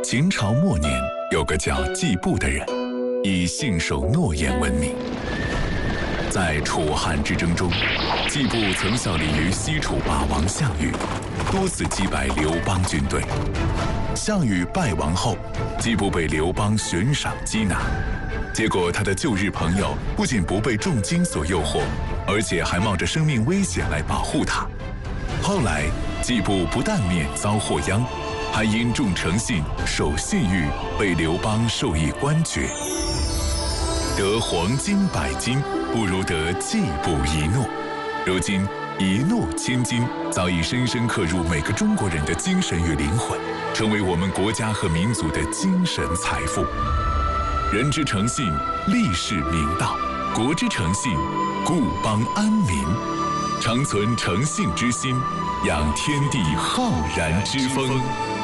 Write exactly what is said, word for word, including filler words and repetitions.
秦朝末年，有个叫季布的人，以信守诺言闻名。在楚汉之争中，季布曾效力于西楚霸王项羽，多次击败刘邦军队。项羽败亡后，季布被刘邦悬赏缉拿，结果他的旧日朋友不仅不被重金所诱惑，而且还冒着生命危险来保护他。后来，季布不但免遭祸殃，还因重诚信、守信誉，被刘邦授以官爵。得黄金百斤，不如得季布一诺。如今，一诺千金早已深深刻入每个中国人的精神与灵魂，成为我们国家和民族的精神财富。人之诚信，立世明道；国之诚信，固邦安民。常存诚信之心，养天地浩然之风。